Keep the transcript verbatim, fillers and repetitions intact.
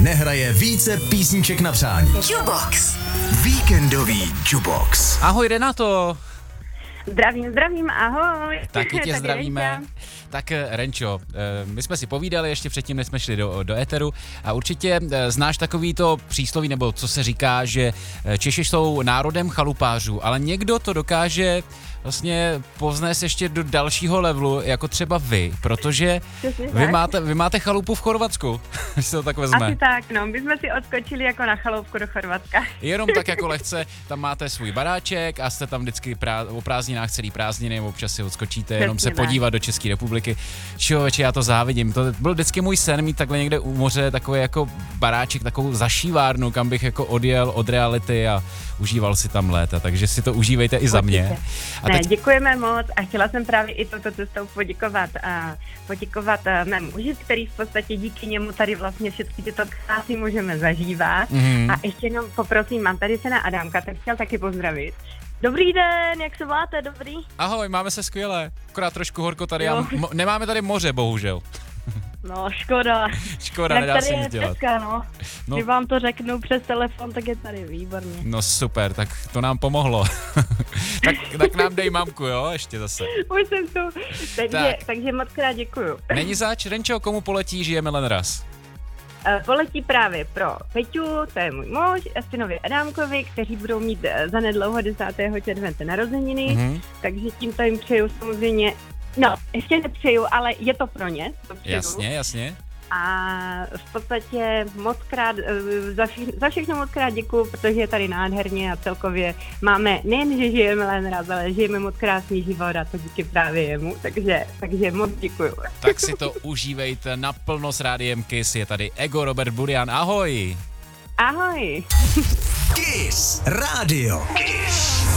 nehraje více písniček na přání. Jubox. Víkendový Jubox. Ahoj Renato. Zdravím, zdravím, ahoj. Taky tě Tady zdravíme. Renča. Tak Renčo, my jsme si povídali ještě předtím, než jsme šli do, do éteru a určitě znáš takový to přísloví, nebo co se říká, že Češi jsou národem chalupářů, ale někdo to dokáže vlastně povznést ještě do dalšího levelu, jako třeba vy, protože vy máte, vy máte chalupu v Chorvatsku, když se to tak vezme. Asi tak, no, my jsme si odskočili jako na chaloupku do Chorvatska. Jenom tak jako lehce, tam máte svůj baráček a jste tam vždycky prá- o prázdninách celý prázdniny, občas si odskočíte, jenom se Přesně podívat do České republiky. Člověče, já to závidím, to byl vždycky můj sen mít takhle někde u moře takový jako baráček, takovou zašívárnu, kam bych jako odjel od reality a užíval si tam léta, takže si to užívejte i za mě. A ne, teď... děkujeme moc a chtěla jsem právě i touto cestou poděkovat a poděkovat mému muži, který v podstatě díky němu tady vlastně všechny tyto krásy můžeme zažívat. Mm. A ještě jenom poprosím, mám tady syna Adamka, tak chtěl taky pozdravit. Dobrý den, jak se máte, dobrý? Ahoj, máme se skvěle, akorát trošku horko tady, a mo- nemáme tady moře, bohužel. No, škoda. Škoda, nedá se nic dělat. Peska, no. no. Když vám to řeknu přes telefon, tak je tady výborně. No super, tak to nám pomohlo. tak, tak nám dej mamku, jo, ještě zase. Už jsem tu. Takže, tak. takže moc krát děkuju. Není zač, Renčo, komu poletí, žijeme len raz? Poletí právě pro Peťu, to je můj muž, a synovi Adámkovi, kteří budou mít zanedlouho desátého července narozeniny, mm-hmm. takže tímto jim přeju samozřejmě, no, ještě nepřeju, ale je to pro ně. To jasně, jasně. A v podstatě moc krát, za, vše, za všechno moc krát děkuju, protože je tady nádherně a celkově máme, nejen, že žijeme len raz, ale žijeme moc krásný život a to díky právě jemu, takže, takže moc děkuju. Tak si to užívejte naplno s Rádiem Kiss, je tady Ego Robert Burian, ahoj! Ahoj! Kiss Radio. Kiss.